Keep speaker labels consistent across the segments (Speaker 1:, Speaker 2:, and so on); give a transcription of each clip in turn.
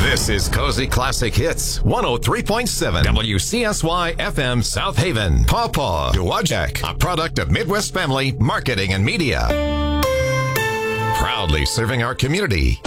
Speaker 1: This is Cozy Classic Hits 103.7 WCSY FM South Haven. Pawpaw Dowagiac, a product of Midwest Family Marketing and Media. Proudly serving our community.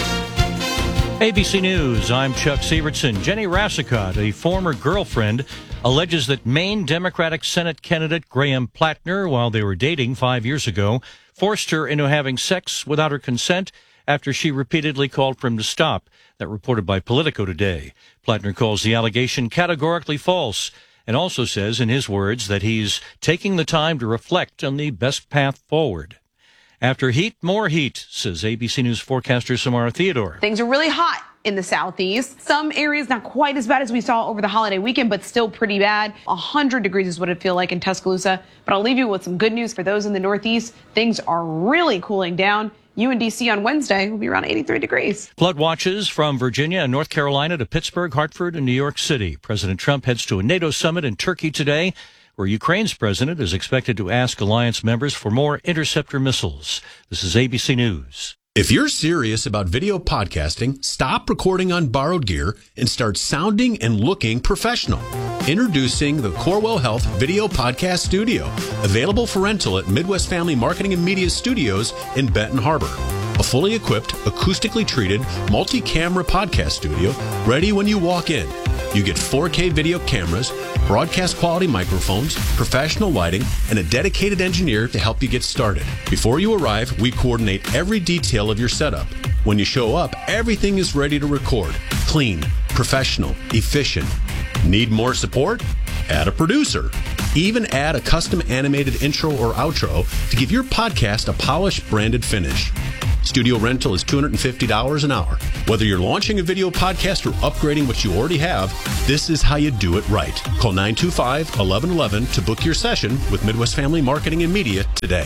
Speaker 2: ABC News, I'm Chuck Sievertson. Jenny Rassicott, a former girlfriend, alleges that Maine Democratic Senate candidate Graham Plattner, while they were dating 5 years ago, forced her into having sex without her consent after she repeatedly called for him to stop. That reported by Politico today. Plattner calls the allegation categorically false and also says, in his words, that he's taking the time to reflect on the best path forward. After heat, more heat, says ABC News forecaster Samara Theodore.
Speaker 3: Things are really hot in the southeast. Some areas not quite as bad as we saw over the holiday weekend, but still pretty bad. 100 degrees is what it feel like in Tuscaloosa. But I'll leave you with some good news for those in the northeast. Things are really cooling down. UNDC on Wednesday will be around 83 degrees.
Speaker 2: Flood watches from Virginia and North Carolina to Pittsburgh, Hartford, and New York City. President Trump heads to a NATO summit in Turkey today, where Ukraine's president is expected to ask alliance members for more interceptor missiles. This is ABC News.
Speaker 4: If you're serious about video podcasting, stop recording on borrowed gear and start sounding and looking professional. Introducing the Corwell Health Video Podcast Studio, available for rental at Midwest Family Marketing and Media Studios in Benton Harbor. A fully equipped, acoustically treated, multi-camera podcast studio ready when you walk in. You get 4K video cameras, broadcast quality microphones, professional lighting, and a dedicated engineer to help you get started. Before you arrive, we coordinate every detail of your setup. When you show up, everything is ready to record. Clean, professional, efficient. Need more support? Add a producer. Even add a custom animated intro or outro to give your podcast a polished, branded finish. Studio rental is $250 an hour. Whether you're launching a video podcast or upgrading what you already have, this is how you do it right. Call 925-1111 to book your session with Midwest Family Marketing and Media today.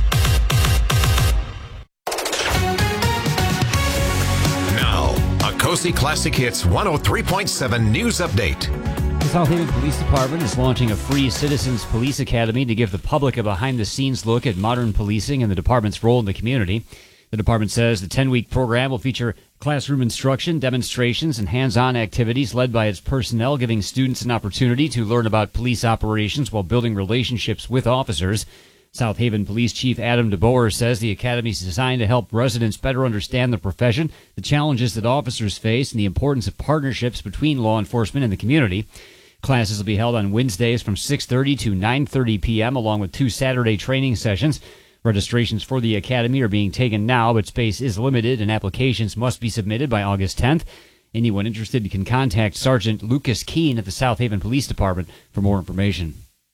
Speaker 1: Now, a Cozy Classic Hits 103.7 news update.
Speaker 5: The South Haven Police Department is launching a free Citizens Police Academy to give the public a behind-the-scenes look at modern policing and the department's role in the community. The department says the 10-week program will feature classroom instruction, demonstrations, and hands-on activities led by its personnel, giving students an opportunity to learn about police operations while building relationships with officers. South Haven Police Chief Adam DeBoer says the academy is designed to help residents better understand the profession, the challenges that officers face, and the importance of partnerships between law enforcement and the community. Classes will be held on Wednesdays from 6:30 to 9:30 p.m., along with 2 Saturday training sessions. Registrations for the academy are being taken now, but space is limited and applications must be submitted by August 10th. Anyone interested can contact Sergeant Lucas Keene at the South Haven Police Department for more information.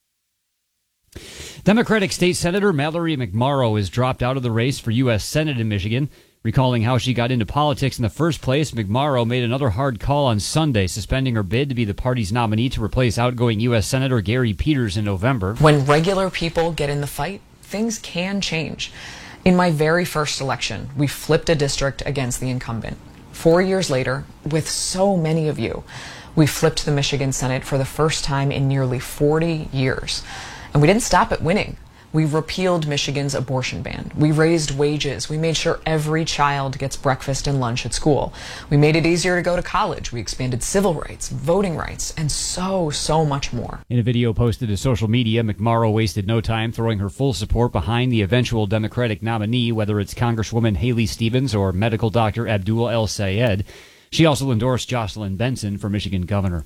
Speaker 5: Democratic State Senator Mallory McMorrow has dropped out of the race for U.S. Senate in Michigan. Recalling how she got into politics in the first place, McMorrow made another hard call on Sunday, suspending her bid to be the party's nominee to replace outgoing U.S. Senator Gary Peters in November.
Speaker 6: When regular people get in the fight, things can change. In my very first election, we flipped a district against the incumbent. 4 years later, with so many of you, we flipped the Michigan Senate for the first time in nearly 40 years. And we didn't stop at winning. We repealed Michigan's abortion ban. We raised wages. We made sure every child gets breakfast and lunch at school. We made it easier to go to college. We expanded civil rights, voting rights, and so much more.
Speaker 5: In a video posted to social media, McMorrow wasted no time throwing her full support behind the eventual Democratic nominee, whether it's Congresswoman Haley Stevens or medical doctor Abdul El Sayed. She also endorsed Jocelyn Benson for Michigan governor.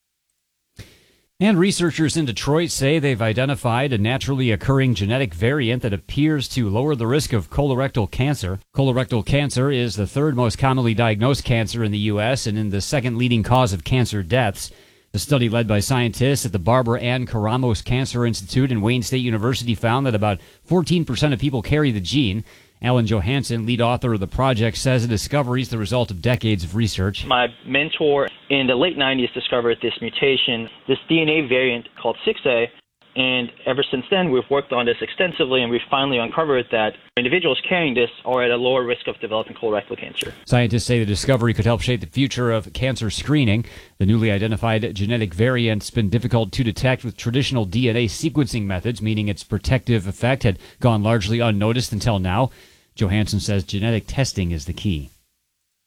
Speaker 5: And researchers in Detroit say they've identified a naturally occurring genetic variant that appears to lower the risk of colorectal cancer. Colorectal cancer is the third most commonly diagnosed cancer in the U.S. and in the second leading cause of cancer deaths. The study led by scientists at the Barbara Ann Karamos Cancer Institute and Wayne State University found that about 14% of people carry the gene. Alan Johansson, lead author of the project, says the discovery is the result of decades of research.
Speaker 7: My mentor in the late 90s discovered this mutation, this DNA variant called 6A, and ever since then we've worked on this extensively, and we've finally uncovered that individuals carrying this are at a lower risk of developing colorectal cancer.
Speaker 5: Scientists say the discovery could help shape the future of cancer screening. The newly identified genetic variant's been difficult to detect with traditional DNA sequencing methods, meaning its protective effect had gone largely unnoticed until now. Johansson says genetic testing is the key.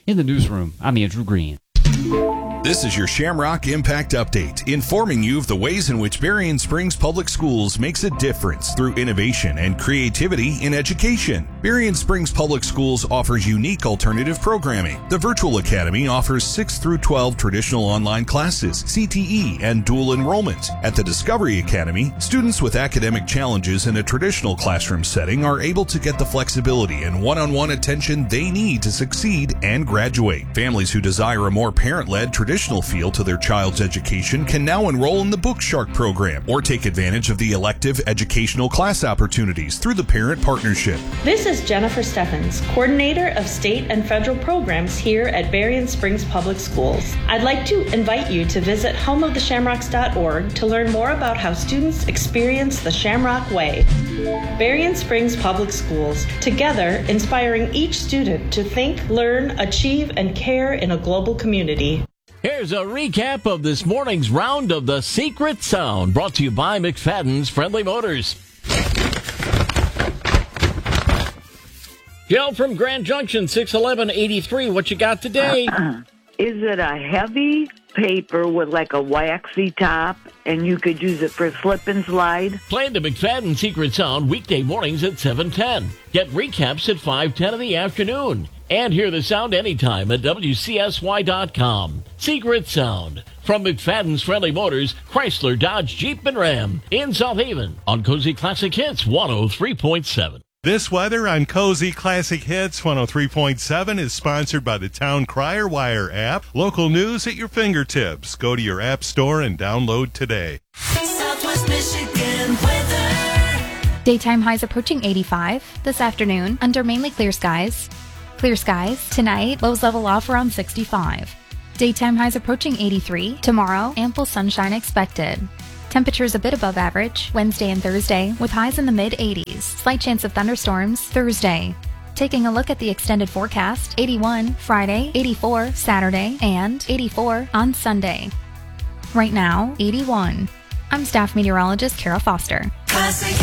Speaker 5: In the newsroom, I'm Andrew Green.
Speaker 8: This is your Shamrock Impact Update, informing you of the ways in which Berrien Springs Public Schools makes a difference through innovation and creativity in education. Berrien Springs Public Schools offers unique alternative programming. The Virtual Academy offers 6 through 12 traditional online classes, CTE, and dual enrollment. At the Discovery Academy, students with academic challenges in a traditional classroom setting are able to get the flexibility and one-on-one attention they need to succeed and graduate. Families who desire a more parent-led traditional feel to their child's education can now enroll in the Bookshark program or take advantage of the elective educational class opportunities through the Parent Partnership.
Speaker 9: This is Jennifer Steffens, Coordinator of State and Federal Programs here at Berrien Springs Public Schools. I'd like to invite you to visit homeoftheshamrocks.org to learn more about how students experience the Shamrock Way. Berrien Springs Public Schools, together inspiring each student to think, learn, achieve, and care in a global community.
Speaker 10: Here's a recap of this morning's round of the Secret Sound, brought to you by McFadden's Friendly Motors. Jill from Grand Junction, 611-83, what you got today?
Speaker 11: Is it a heavy paper with like a waxy top, and you could use it for slip and slide?
Speaker 10: Play the McFadden Secret Sound weekday mornings at 7:10. Get recaps at 5:10 in the afternoon. And hear the sound anytime at WCSY.com. Secret Sound from McFadden's Friendly Motors, Chrysler, Dodge, Jeep, and Ram in South Haven on Cozy Classic Hits 103.7.
Speaker 12: This weather on Cozy Classic Hits 103.7 is sponsored by the Town Crier Wire app. Local news at your fingertips. Go to your app store and download today.
Speaker 13: Southwest Michigan weather.
Speaker 14: Daytime highs approaching 85 this afternoon under mainly clear skies. Clear skies tonight, lows level off around 65. Daytime highs approaching 83. Tomorrow, ample sunshine expected. Temperatures a bit above average Wednesday and Thursday, with highs in the mid-80s. Slight chance of thunderstorms Thursday. Taking a look at the extended forecast, 81 Friday, 84 Saturday, and 84 on Sunday. Right now, 81. I'm staff meteorologist Kara Foster.
Speaker 13: Classic